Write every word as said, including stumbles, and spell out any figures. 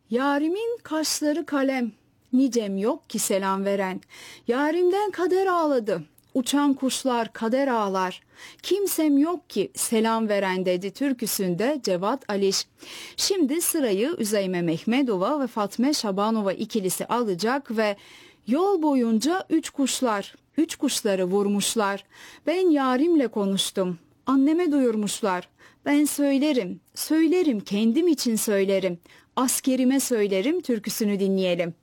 Yarimin kaşları kalem, nicem yok ki selam veren. Yarimden kader ağladı, uçan kuşlar kader ağlar. Kimsem yok ki selam veren dedi türküsünde Cevat Aliş. Şimdi sırayı Üzeyme Mehmedova ve Fatme Şabanova ikilisi alacak ve yol boyunca üç kuşlar, üç kuşları vurmuşlar. Ben yarimle konuştum, anneme duyurmuşlar. Ben söylerim, söylerim kendim için söylerim. Askerime söylerim türküsünü dinleyelim.